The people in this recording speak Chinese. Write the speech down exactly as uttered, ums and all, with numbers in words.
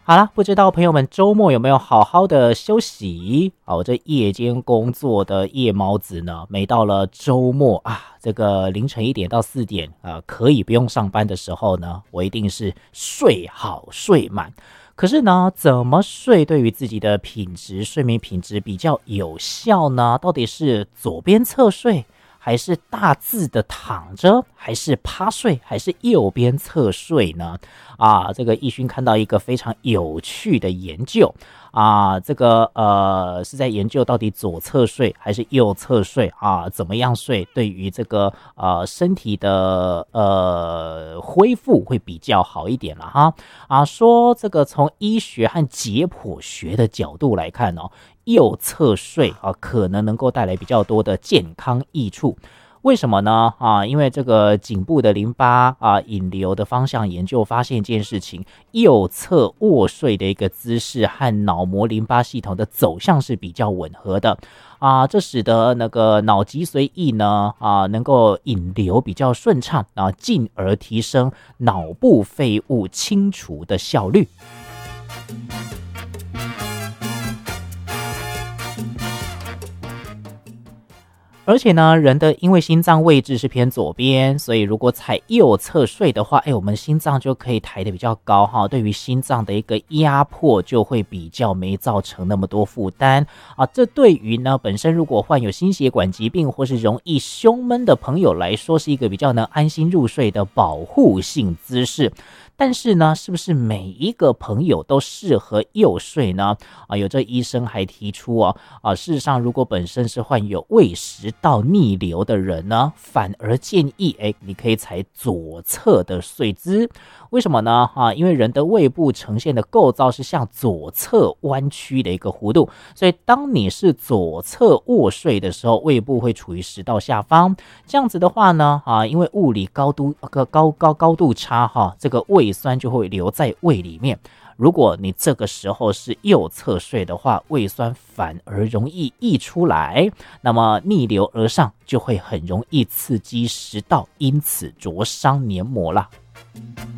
好啦，不知道朋友们周末有没有好好的休息啊？我这夜间工作的夜猫子呢，每到了周末啊，这个凌晨一点到四点啊，可以不用上班的时候呢，我一定是睡好睡满。可是呢，怎么睡对于自己的品质、睡眠品质比较有效呢？到底是左边侧睡，还是大字的躺着，还是趴睡，还是右边侧睡呢？啊，这个奕勋看到一个非常有趣的研究啊，这个呃是在研究到底左侧睡还是右侧睡啊，怎么样睡对于这个呃身体的呃恢复会比较好一点了哈啊，说这个从医学和解剖学的角度来看哦，右侧睡啊可能能够带来比较多的健康益处。为什么呢？啊，因为这个颈部的淋巴啊引流的方向研究发现一件事情，右侧卧睡的一个姿势和脑膜淋巴系统的走向是比较吻合的啊，这使得那个脑脊髓液呢啊能够引流比较顺畅啊，进而提升脑部废物清除的效率。而且呢，人的因为心脏位置是偏左边，所以如果踩右侧睡的话，哎，我们心脏就可以抬得比较高哈，对于心脏的一个压迫就会比较没造成那么多负担啊。这对于呢本身如果患有心血管疾病或是容易胸闷的朋友来说，是一个比较能安心入睡的保护性姿势。但是呢，是不是每一个朋友都适合右睡呢？啊，有这医生还提出哦，啊，事实上，如果本身是患有胃食道逆流的人呢，反而建议，哎，你可以采左侧的睡姿。为什么呢？啊，因为人的胃部呈现的构造是向左侧弯曲的一个弧度，所以当你是左侧卧睡的时候，胃部会处于食道下方。这样子的话呢，啊，因为物理高度高高高高度差哈，这个胃酸就会留在胃里面。如果你这个时候是右侧睡的话，胃酸反而容易溢出来，那么逆流而上就会很容易刺激食道，因此灼伤黏膜啦。